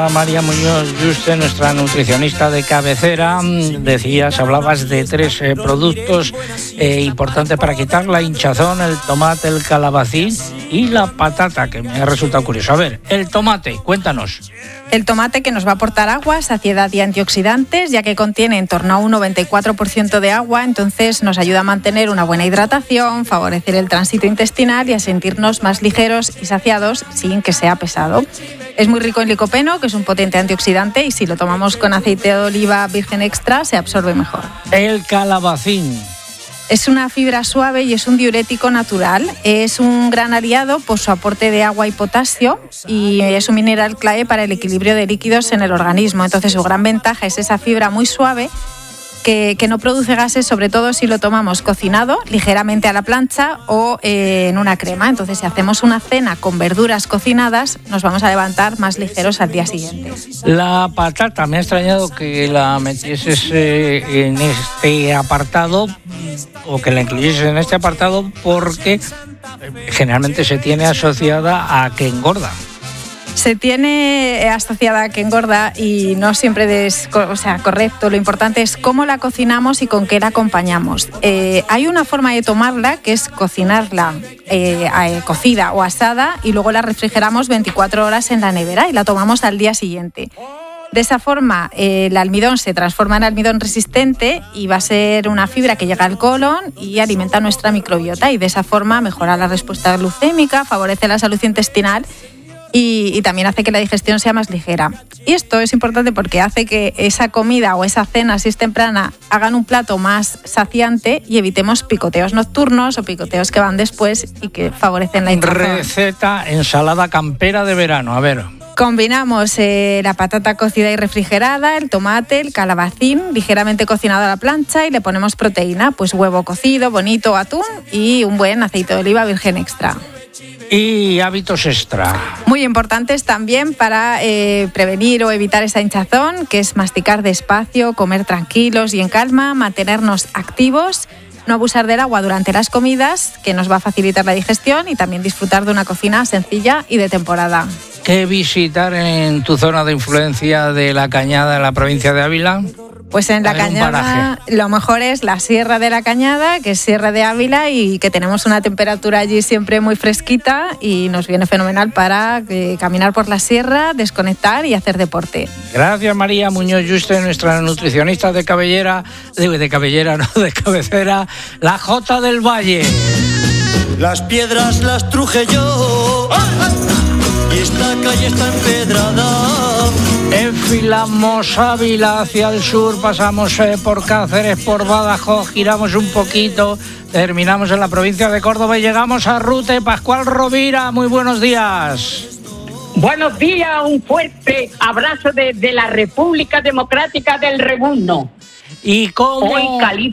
doctora María Muñoz Yuste, nuestra nutricionista de cabecera. Hablabas de 3 productos importantes para quitar la hinchazón: el tomate, el calabacín y la patata, que me ha resultado curioso. A ver, el tomate, cuéntanos. El tomate, que nos va a aportar agua, saciedad y antioxidantes, ya que contiene en torno a un 94% de agua, entonces nos ayuda a mantener una buena hidratación, favorecer el tránsito intestinal y a sentirnos más ligeros y saciados sin que sea pesado. Es muy rico en licopeno, que es un potente antioxidante, y si lo tomamos con aceite de oliva virgen extra se absorbe mejor. El calabacín. Es una fibra suave y es un diurético natural. Es un gran aliado por su aporte de agua y potasio, y es un mineral clave para el equilibrio de líquidos en el organismo. Entonces, su gran ventaja es esa fibra muy suave que no produce gases, sobre todo si lo tomamos cocinado, ligeramente a la plancha o en una crema. Entonces, si hacemos una cena con verduras cocinadas, nos vamos a levantar más ligeros al día siguiente. La patata, me ha extrañado que la metieses en este apartado, o que la incluyese en este apartado, porque generalmente se tiene asociada a que engorda. Se tiene asociada a que engorda y no siempre es correcto. Lo importante es cómo la cocinamos y con qué la acompañamos. Hay una forma de tomarla, que es cocinarla cocida o asada, y luego la refrigeramos 24 horas en la nevera y la tomamos al día siguiente. De esa forma, el almidón se transforma en almidón resistente y va a ser una fibra que llega al colon y alimenta nuestra microbiota, y de esa forma mejora la respuesta glucémica, favorece la salud intestinal y también hace que la digestión sea más ligera. Y esto es importante porque hace que esa comida o esa cena, si es temprana, hagan un plato más saciante y evitemos picoteos nocturnos o picoteos que van después y que favorecen la hinchazón. Receta: ensalada campera de verano. A ver. Combinamos la patata cocida y refrigerada, el tomate, el calabacín ligeramente cocinado a la plancha, y le ponemos proteína, pues huevo cocido, bonito, atún y un buen aceite de oliva virgen extra. Y hábitos extra. Muy importantes también para prevenir o evitar esa hinchazón, que es masticar despacio, comer tranquilos y en calma, mantenernos activos, no abusar del agua durante las comidas, que nos va a facilitar la digestión, y también disfrutar de una cocina sencilla y de temporada. ¿Qué visitar en tu zona de influencia de La Cañada, en la provincia de Ávila? Pues en La Cañada lo mejor es la Sierra de La Cañada, que es Sierra de Ávila, y que tenemos una temperatura allí siempre muy fresquita y nos viene fenomenal para caminar por la sierra, desconectar y hacer deporte. Gracias, María Muñoz Yuste, nuestra nutricionista de cabecera, la Jota del Valle. Las piedras las truje yo, y esta calle está empedrada. Enfilamos Ávila hacia el sur, pasamos por Cáceres, por Badajoz, giramos un poquito, terminamos en la provincia de Córdoba y llegamos a Rute. Pascual Rovira, muy buenos días. Buenos días, un fuerte abrazo desde la República Democrática del Rebundo. ¿Y cómo? Hoy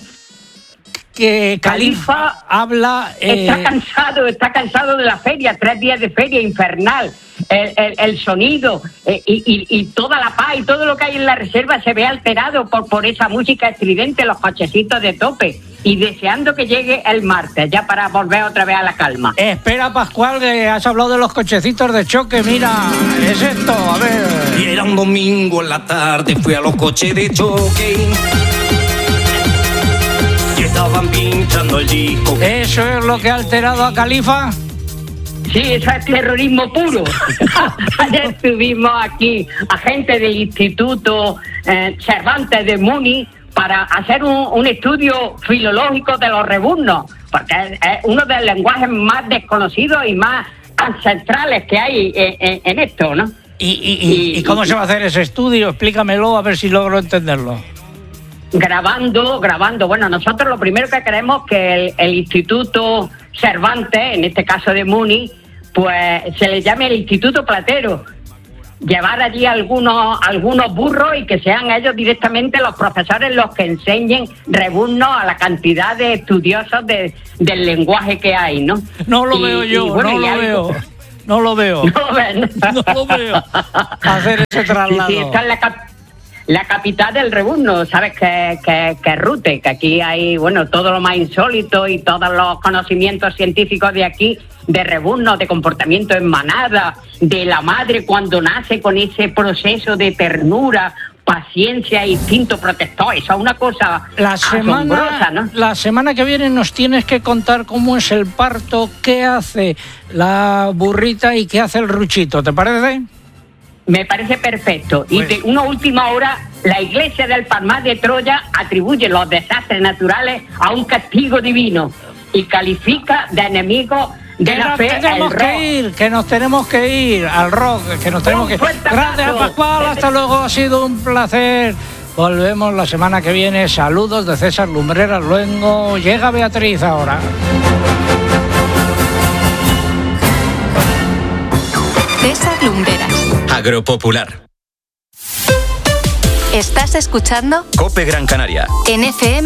Califa habla... Está cansado de la feria, 3 días de feria infernal. El sonido y toda la paz y todo lo que hay en la reserva se ve alterado por esa música estridente, los cochecitos de tope, y deseando que llegue el martes ya para volver otra vez a la calma. Espera, Pascual, que has hablado de los cochecitos de choque. Mira, es esto, a ver. Y era un domingo en la tarde, fui a los coches de choque y estaban pinchando el disco. ¿Eso es lo que ha alterado a Califa? Sí, eso es terrorismo puro. Ayer tuvimos aquí a gente del Instituto Cervantes de Muni para hacer un estudio filológico de los rebuznos, porque es uno de los lenguajes más desconocidos y más ancestrales que hay en esto, ¿no? ¿Y cómo se va a hacer ese estudio? Explícamelo, a ver si logro entenderlo. Grabando. Bueno, nosotros lo primero que queremos es que el Instituto Cervantes, en este caso de Muni, pues se le llame el Instituto Platero. Llevar allí algunos burros y que sean ellos directamente los profesores los que enseñen rebuznos a la cantidad de estudiosos del lenguaje que hay, ¿no? No lo veo yo, no lo veo. Hacer ese traslado. Sí, está en la capital del rebuzno, ¿sabes? Que es Rute, que aquí hay, bueno, todo lo más insólito y todos los conocimientos científicos de aquí, de rebuzno, de comportamiento en manada, de la madre cuando nace con ese proceso de ternura, paciencia e instinto protector. Eso es una cosa asombrosa, ¿no? La semana que viene nos tienes que contar cómo es el parto, qué hace la burrita y qué hace el ruchito, ¿te parece? Me parece perfecto. Pues, y de una última hora, la Iglesia del Palmar de Troya atribuye los desastres naturales a un castigo divino y califica de enemigo de la fe el rock. Que nos tenemos que ir al rock, que nos tenemos que ir. Gracias, Pascual, hasta luego, ha sido un placer. Volvemos la semana que viene. Saludos de César Lumbreras. Luego llega Beatriz ahora. César Lumbreras. Agropopular. ¿Estás escuchando? COPE Gran Canaria. En FM